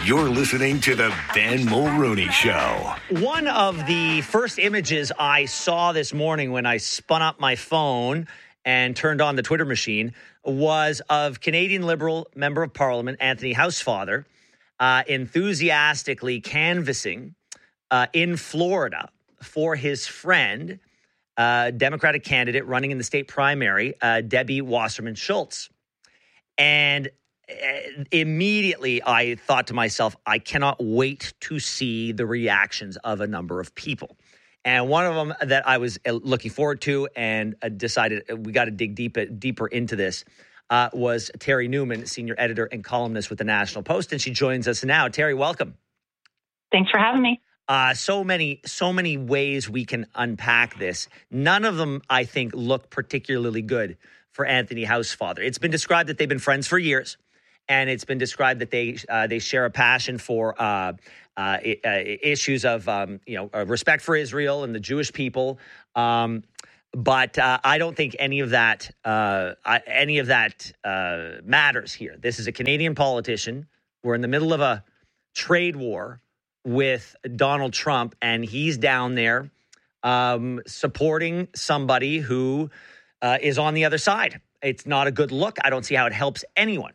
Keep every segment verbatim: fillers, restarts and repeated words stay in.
You're listening to the Ben Mulrooney Show. One of the first images I saw this morning when I spun up my phone and turned on the Twitter machine was of Canadian Liberal Member of Parliament Anthony Housefather uh, enthusiastically canvassing uh, in Florida for his friend, uh, Democratic candidate running in the state primary, uh, Debbie Wasserman Schultz. And immediately I thought to myself, I cannot wait to see the reactions of a number of people. And one of them that I was looking forward to and decided we got to dig deep, deeper into this uh, was Terry Newman, senior editor and columnist with the National Post. And she joins us now. Terry, welcome. Thanks for having me. Uh, so many, so many ways we can unpack this. None of them, I think, look particularly good for Anthony Housefather. It's been described that they've been friends for years. And it's been described that they uh, they share a passion for uh, uh, uh, issues of um, you know uh, respect for Israel and the Jewish people. Um, but uh, I don't think any of that uh, any of that uh, matters here. This is a Canadian politician. We're in the middle of a trade war with Donald Trump, and he's down there um, supporting somebody who uh, is on the other side. It's not a good look. I don't see how it helps anyone.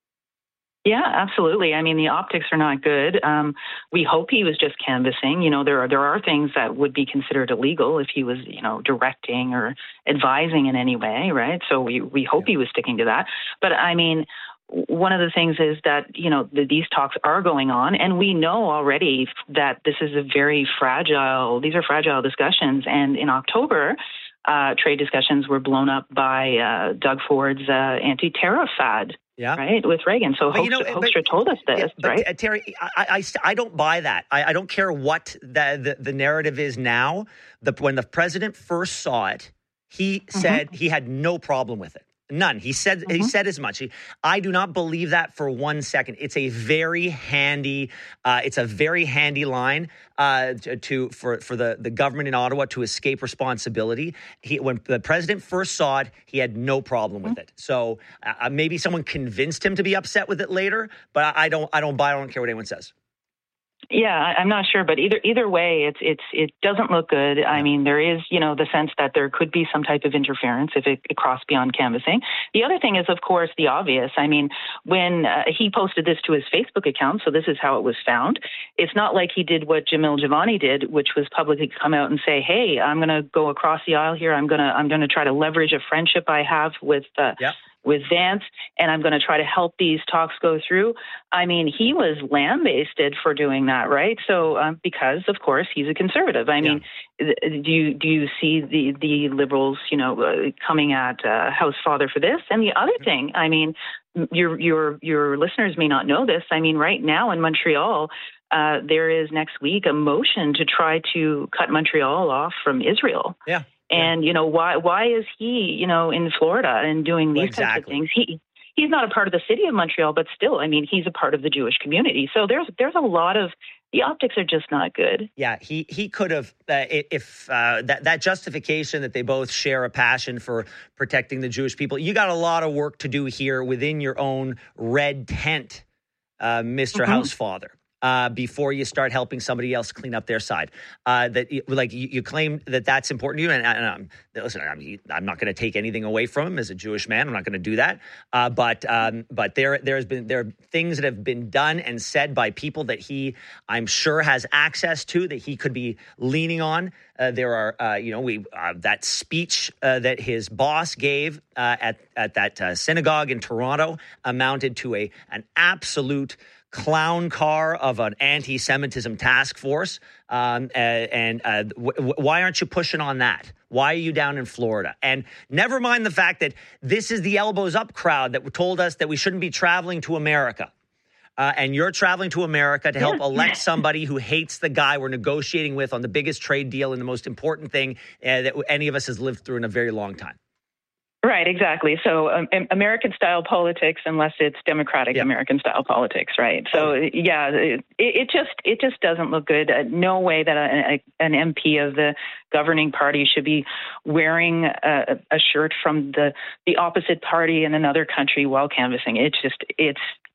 Yeah, absolutely. I mean, the optics are not good. Um, we hope he was just canvassing. You know, there are there are things that would be considered illegal if he was, you know, directing or advising in any way, right? So we, we hope he was sticking to that. But I mean, one of the things is that, you know, the, these talks are going on, and we know already that this is a very fragile, these are fragile discussions. And in October, uh, trade discussions were blown up by uh, Doug Ford's uh, anti-tariff fad. Yeah. Right, with Reagan. So Hoekstra, you know, Hoekstra told us this, yeah, but, right? Uh, Terry, I, I, I don't buy that. I, I don't care what the, the, the narrative is now. The, when the president first saw it, he mm-hmm. said he had no problem with it. None. He said mm-hmm. he said as much. He, I do not believe that for one second. It's a very handy. Uh, it's a very handy line uh, to for for the, the government in Ottawa to escape responsibility. He, when the president first saw it, he had no problem with mm-hmm. it. So uh, maybe someone convinced him to be upset with it later. But I don't. I don't buy. I don't care what anyone says. Yeah, I'm not sure, but either either way, it's it's it doesn't look good. I mean, there is, you know, the sense that there could be some type of interference if it, it crossed beyond canvassing. The other thing is, of course, the obvious. I mean, when uh, he posted this to his Facebook account, so this is how it was found. It's not like he did what Jamil Javani did, which was publicly come out and say, "Hey, I'm going to go across the aisle here. I'm gonna I'm gonna try to leverage a friendship I have with." Uh, yep. with Vance, and I'm going to try to help these talks go through. I mean, he was lambasted for doing that, right? So, um, because of course he's a conservative. I mean, yeah. do you do you see the the Liberals, you know, uh, coming at uh, Housefather for this? And the other thing, I mean, your your your listeners may not know this. I mean, right now in Montreal, uh, there is next week a motion to try to cut Montreal off from Israel. Yeah. And, you know, why why is he, you know, in Florida and doing these exactly. types of things? He he's not a part of the city of Montreal, but still, I mean, he's a part of the Jewish community. So there's there's a lot of the optics are just not good. Yeah, he he could have uh, if uh, that that justification that they both share a passion for protecting the Jewish people. You got a lot of work to do here within your own red tent, uh, Mister Mm-hmm. Housefather. Uh, before you start helping somebody else clean up their side, uh, that like you, you claim that that's important to you, and, and um, listen, I'm, I'm not going to take anything away from him as a Jewish man. I'm not going to do that. Uh, but um, but there there has been there are things that have been done and said by people that he, I'm sure, has access to that he could be leaning on. Uh, there are uh, you know we uh, that speech uh, that his boss gave uh, at at that uh, synagogue in Toronto amounted to a an absolute clown car of an anti-Semitism task force. Um, uh, and uh, w- w- why aren't you pushing on that? Why are you down in Florida? And never mind the fact that this is the elbows up crowd that told us that we shouldn't be traveling to America. Uh, and you're traveling to America to help elect somebody who hates the guy we're negotiating with on the biggest trade deal and the most important thing uh, that any of us has lived through in a very long time. Right, exactly. So um, American-style politics, unless it's democratic yeah. American-style politics, right? So yeah, it, it just it just doesn't look good. Uh, no way that a, a, an M P of the governing party should be wearing a, a shirt from the the opposite party in another country while canvassing. It's just it's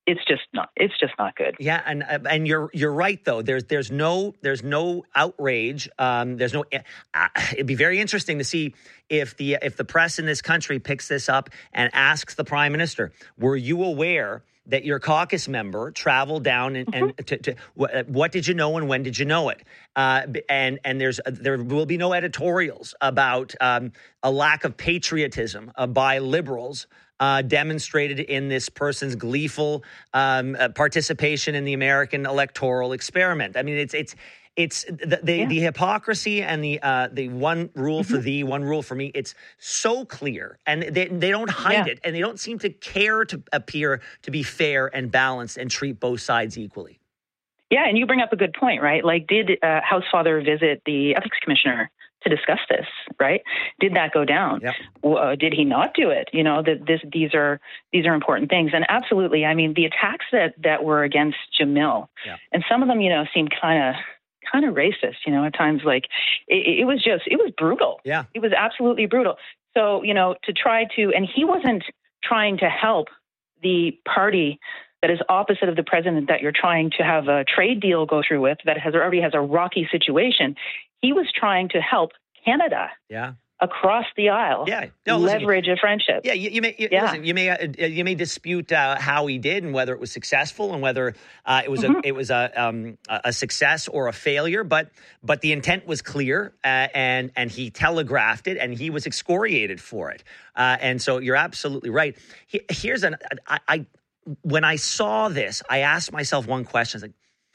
it's just not it's just not good. Yeah, and and you're you're right though. There's there's no there's no outrage. Um, there's no. Uh, it'd be very interesting to see if the if the press in this country picks this up and asks the Prime Minister, "Were you aware that your caucus member traveled down and, and to, to, what did you know and when did you know it?" Uh, and and there's there will be no editorials about um, a lack of patriotism uh, by liberals uh, demonstrated in this person's gleeful um, uh, participation in the American electoral experiment. I mean, it's it's. It's the the, yeah. the hypocrisy and the uh, the one rule mm-hmm. for thee, one rule for me. It's so clear, and they they don't hide yeah. it, and they don't seem to care to appear to be fair and balanced and treat both sides equally. Yeah, and you bring up a good point, right? Like, did uh, House Father visit the ethics commissioner to discuss this? Right? Did that go down? Yep. Uh, did he not do it? You know, that this these are these are important things, and absolutely. I mean, the attacks that that were against Jamil, yeah. and some of them, you know, seemed kind of. kind of racist, you know, at times. Like it, it was just, it was brutal. Yeah. It was absolutely brutal. So, you know, to try to, and he wasn't trying to help the party that is opposite of the president that you're trying to have a trade deal go through with, that has already has a rocky situation. He was trying to help Canada. Yeah. Across the aisle, yeah, no, leverage listen, a friendship. Yeah, you, you may you, yeah. listen. You may uh, you may dispute uh, how he did and whether it was successful and whether uh, it was mm-hmm. a it was a um, a success or a failure. But but the intent was clear, uh, and and he telegraphed it, and he was excoriated for it. Uh, and so you're absolutely right. He, here's an I, I when I saw this, I asked myself one question: like,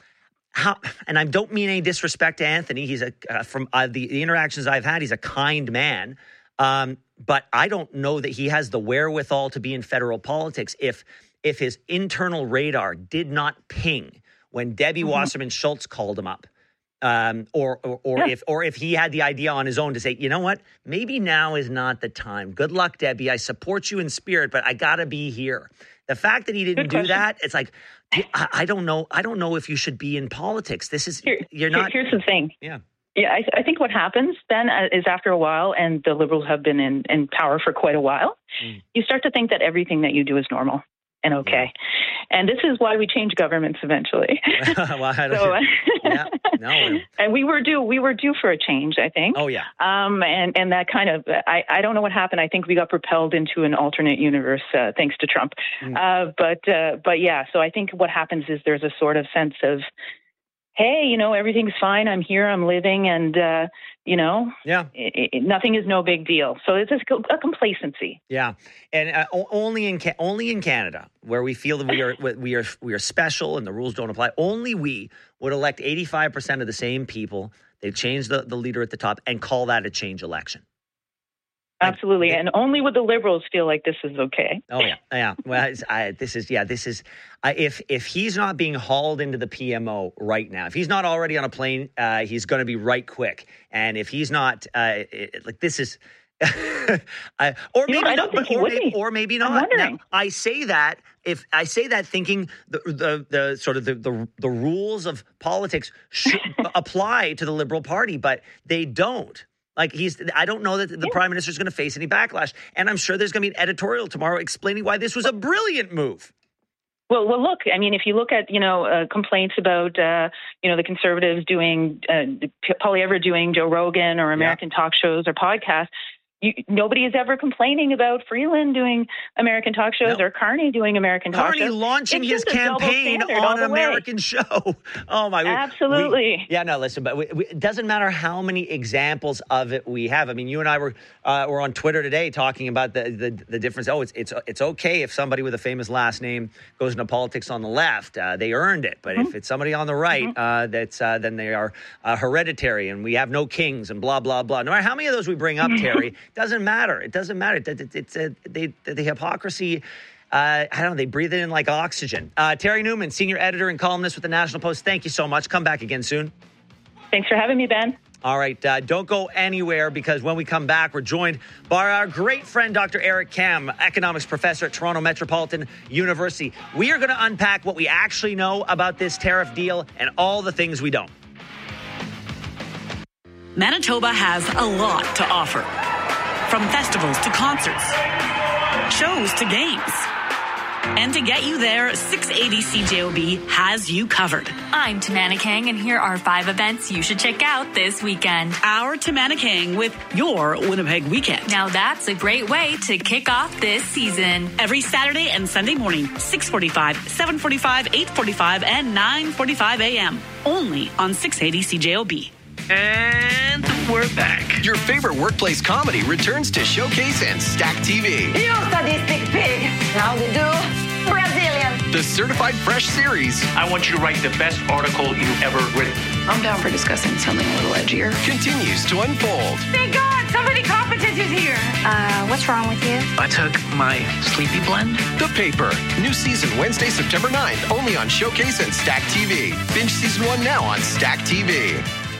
how, and I don't mean any disrespect to Anthony. He's a uh, from uh, the, the interactions I've had. He's a kind man, um, but I don't know that he has the wherewithal to be in federal politics. If if his internal radar did not ping when Debbie mm-hmm. Wasserman Schultz called him up, um, or or, or yeah. if or if he had the idea on his own to say, you know what, maybe now is not the time. Good luck, Debbie. I support you in spirit, but I got to be here. The fact that he didn't do that, it's like, I, I don't know. I don't know if you should be in politics. This is, Here, you're not. Here's the thing. Yeah. Yeah, I, I think what happens then is after a while, and the Liberals have been in, in power for quite a while, mm. you start to think that everything that you do is normal and okay. Yeah. And this is why we change governments eventually. well, I don't, so, yeah, no. And we were due, we were due for a change, I think. Oh, yeah. Um, and, and that kind of, I, I don't know what happened. I think we got propelled into an alternate universe, uh, thanks to Trump. Mm. Uh, but, uh, but yeah, so I think what happens is there's a sort of sense of, hey, you know, everything's fine. I'm here. I'm living. And, uh, you know, yeah, it, it, nothing is no big deal. So it's a, a complacency. Yeah. And uh, only in only in Canada, where we feel that we are we are we are special and the rules don't apply. Only we would elect eighty-five percent of the same people. They change the, the leader at the top and call that a change election. Absolutely. And only would the Liberals feel like this is okay. Oh, yeah. Yeah. Well, I, this is, yeah, this is, uh, if if he's not being hauled into the P M O right now, if he's not already on a plane, uh, he's going to be right quick. And if he's not, uh, it, like, this is, I, or maybe, know, I not, don't think but, he or, would maybe be. or maybe not. Now, I say that if I say that thinking the the, the sort of the, the the rules of politics should apply to the Liberal Party, but they don't. Like he's, I don't know that the yeah. Prime Minister is going to face any backlash, and I'm sure there's going to be an editorial tomorrow explaining why this was a brilliant move. Well, well, look. I mean, if you look at you know uh, complaints about uh, you know the Conservatives doing uh, Polly Everett doing Joe Rogan or American yeah. talk shows or podcasts. You, nobody is ever complaining about Freeland doing American talk shows no. or Carney doing American Carney talk shows. Carney launching it's his campaign on an American show. Oh, my. Absolutely. We, yeah, no, listen, but we, we, it doesn't matter how many examples of it we have. I mean, you and I were uh, were on Twitter today talking about the, the, the difference. Oh, it's, it's, it's okay if somebody with a famous last name goes into politics on the left. Uh, they earned it. But mm-hmm. if it's somebody on the right, mm-hmm. uh, that's uh, then they are uh, hereditary and we have no kings and blah, blah, blah. No matter how many of those we bring up, Terry, doesn't matter. It doesn't matter. It, it, it's a, they, the hypocrisy, uh, I don't know, they breathe it in like oxygen. Uh, Terry Newman, senior editor and columnist with the National Post, thank you so much. Come back again soon. Thanks for having me, Ben. All right. Uh, don't go anywhere because when we come back, we're joined by our great friend, Doctor Eric Kam, economics professor at Toronto Metropolitan University. We are going to unpack what we actually know about this tariff deal and all the things we don't. Manitoba has a lot to offer. From festivals to concerts, shows to games, And to get you there, six eighty C J O B has you covered. I'm Tamana Kang, and here are five events you should check out this weekend. Our Tamana Kang with your Winnipeg weekend. Now that's a great way to kick off this season. Every Saturday and Sunday morning, six forty-five, seven forty-five, eight forty-five, and nine forty-five a.m. Only on six eighty C J O B. And we're back. Your favorite workplace comedy returns to Showcase and Stack T V. You sadistic pig. How they do? Brazilian. The Certified Fresh series I want you to write the best article you've ever written. I'm down for discussing something a little edgier. continues to unfold. Thank God, somebody competent is here. Uh, what's wrong with you? I took my Sleepy Blend. The Paper. New season Wednesday, September ninth, only on Showcase and Stack T V. Binge season one now on Stack T V.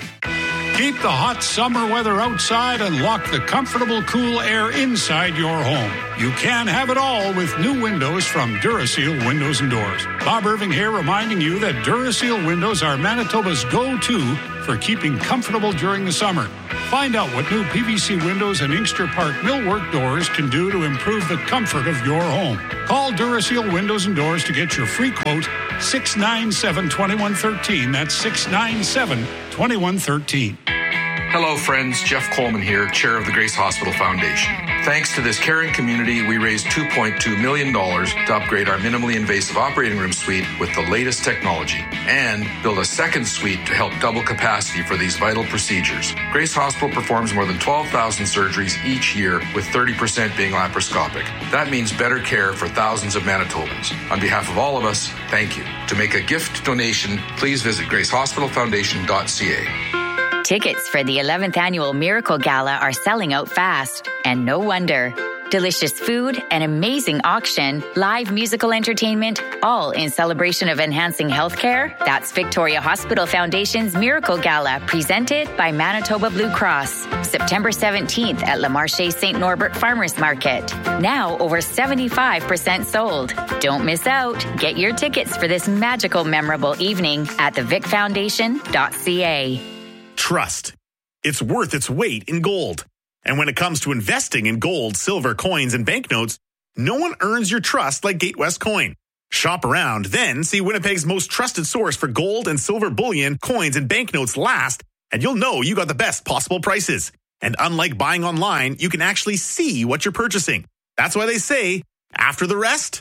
Keep the hot summer weather outside and lock the comfortable, cool air inside your home. You can have it all with new windows from Duraseal Windows and Doors. Bob Irving here, reminding you that Duraseal windows are Manitoba's go-to for keeping comfortable during the summer. Find out what new P V C windows and Inkster Park millwork doors can do to improve the comfort of your home. Call Duraseal Windows and Doors to get your free quote, six nine seven, two one one three. That's six nine seven, two one one three. Hello, friends. Jeff Coleman here, chair of the Grace Hospital Foundation. Thanks to this caring community, we raised two point two million dollars to upgrade our minimally invasive operating room suite with the latest technology and build a second suite to help double capacity for these vital procedures. Grace Hospital performs more than twelve thousand surgeries each year, with thirty percent being laparoscopic. That means better care for thousands of Manitobans. On behalf of all of us, thank you. To make a gift donation, please visit grace hospital foundation dot c a. Tickets for the eleventh Annual Miracle Gala are selling out fast, and no wonder. Delicious food, an amazing auction, live musical entertainment, all in celebration of enhancing healthcare. That's Victoria Hospital Foundation's Miracle Gala, presented by Manitoba Blue Cross. September seventeenth at Le Marché Saint Norbert Farmers Market. Now over seventy-five percent sold. Don't miss out. Get your tickets for this magical, memorable evening at the vic foundation dot c a. Trust. It's worth its weight in gold. And when it comes to investing in gold, silver, coins, and banknotes, no one earns your trust like Gatewest Coin. Shop around, then see Winnipeg's most trusted source for gold and silver bullion, coins, and banknotes last, and you'll know you got the best possible prices. And unlike buying online, you can actually see what you're purchasing. That's why they say, after the rest,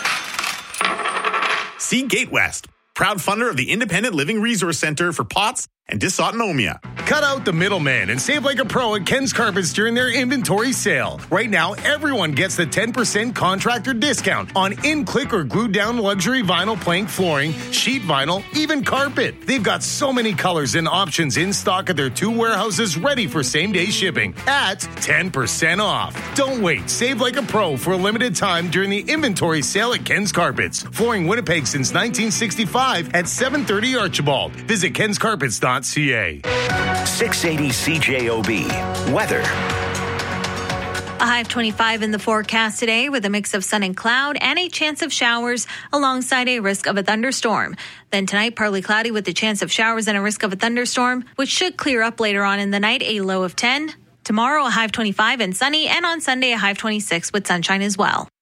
see Gatewest, proud funder of the Independent Living Resource Center for P O T S and dysautonomia. Cut out the middleman and save like a pro at Ken's Carpets during their inventory sale. Right now, everyone gets the ten percent contractor discount on in-click or glued-down luxury vinyl plank flooring, sheet vinyl, even carpet. They've got so many colors and options in stock at their two warehouses ready for same-day shipping at ten percent off. Don't wait. Save like a pro for a limited time during the inventory sale at Ken's Carpets. Flooring Winnipeg since nineteen sixty-five at seven thirty Archibald. Visit kens carpets dot c a. six eighty C J O B. Weather. A high of twenty-five in the forecast today with a mix of sun and cloud and a chance of showers alongside a risk of a thunderstorm. Then tonight, partly cloudy with a chance of showers and a risk of a thunderstorm, which should clear up later on in the night, a low of ten. Tomorrow, a high of twenty-five and sunny, and on Sunday, a high of twenty-six with sunshine as well.